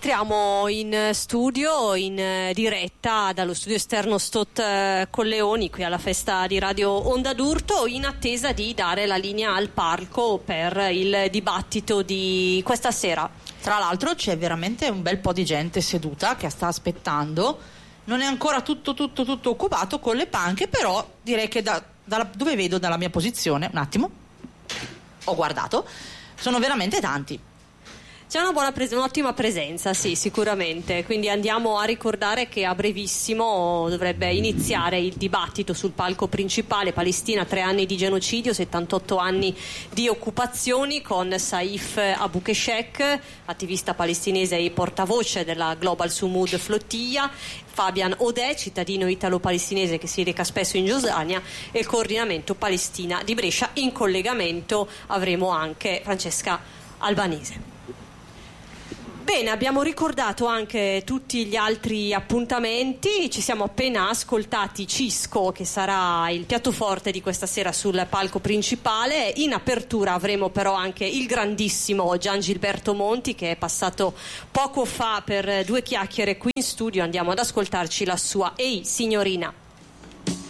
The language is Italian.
Entriamo in studio, in diretta dallo studio esterno Stott Colleoni, qui alla festa di Radio Onda d'Urto, in attesa di dare la linea al palco per il dibattito di questa sera. Tra l'altro c'è veramente un bel po' di gente seduta che sta aspettando, non è ancora tutto occupato con le panche, però direi che dove vedo dalla mia posizione, un attimo, ho guardato, sono veramente tanti. C'è un'ottima presenza, sì, sicuramente. Quindi andiamo a ricordare che a brevissimo dovrebbe iniziare il dibattito sul palco principale. Palestina, 3 anni di genocidio, 78 anni di occupazioni, con Saif Abukeshek, attivista palestinese e portavoce della Global Sumud Flotilla, Fabian Odè, cittadino italo-palestinese che si reca spesso in Giordania, e il coordinamento Palestina di Brescia. In collegamento avremo anche Francesca Albanese. Bene, abbiamo ricordato anche tutti gli altri appuntamenti. Ci siamo appena ascoltati Cisco, che sarà il piatto forte di questa sera sul palco principale. In apertura avremo però anche il grandissimo Gian Gilberto Monti, che è passato poco fa per 2 chiacchiere qui in studio. Andiamo ad ascoltarci la sua Ehi signorina.